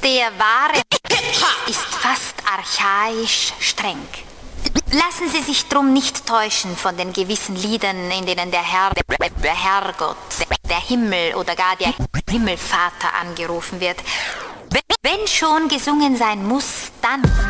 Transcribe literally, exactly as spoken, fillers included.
Der wahre ist fast archaisch streng. Lassen Sie sich drum nicht täuschen von den gewissen Liedern, in denen der Herr, der Herrgott, der Himmel oder gar der Himmelvater angerufen wird. Wenn schon gesungen sein muss, dann